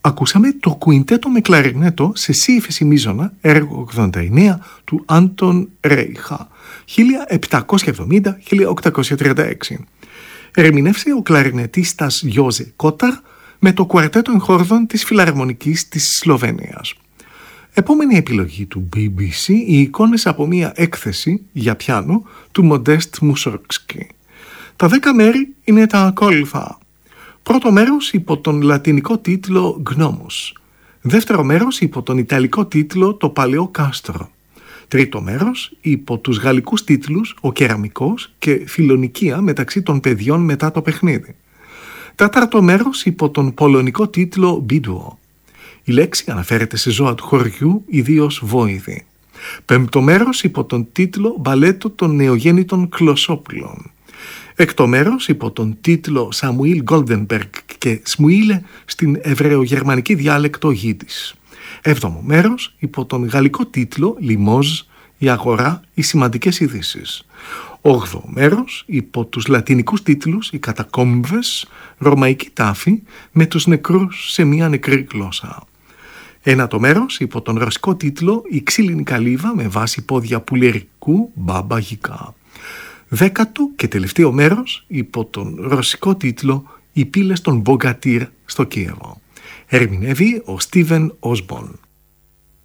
Ακούσαμε το κουιντέτο με κλαρινέτο σε σι ύφεση μείζωνα, έργο 89 του Άντων Ρέιχα, 1770-1836. Ερμηνεύσε ο κλαρινετίστας Γιώζε Κόταρ με το κουαρτέτο εγχόρδων της Φιλαρμονικής της Σλοβένειας. Επόμενη επιλογή του BBC, οι εικόνες από μία έκθεση για πιάνο του Μοντέστ Μουσόρκσκι. Τα 10 μέρη είναι τα ακόλουθα. Πρώτο μέρος υπό τον λατινικό τίτλο «Γνώμους». Δεύτερο μέρος υπό τον ιταλικό τίτλο «Το παλαιό κάστρο». Τρίτο μέρος υπό τους γαλλικούς τίτλους «Ο κεραμικός» και «Φιλονικία μεταξύ των παιδιών μετά το παιχνίδι». Τέταρτο μέρος υπό τον πολωνικό τίτλο «Μπίντουο». Η λέξη αναφέρεται σε ζώα του χωριού, ιδίως βόηδη. Πέμπτο μέρος υπό τον τίτλο «Μπαλέτο των νεογέννητων κλωσόπουλων». Έκτο μέρος υπό τον τίτλο «Σαμουήλ Γκόλντενμπεργκ και Σμουήλε» στην εβραιογερμανική διάλεκτο Γίτης. Έβδομο μέρος υπό τον γαλλικό τίτλο «Λιμόζ, η αγορά, οι σημαντικές ειδήσεις». Όγδοο μέρος υπό τους λατινικούς τίτλους «Οι κατακόμβες, ρωμαϊκή τάφη με τους νεκρούς σε μια νεκρή γλώσσα». Ένατο μέρος υπό τον ρωσικό τίτλο «Η ξύλινη καλύβα με βάση πόδια πουλερικού μπάμπα γικά». Δέκατο και τελευταίο μέρος υπό τον ρωσικό τίτλο «Οι πύλες των Μπογκατήρ στο Κίεβο». Ερμηνεύει ο Στίβεν Όσμπον.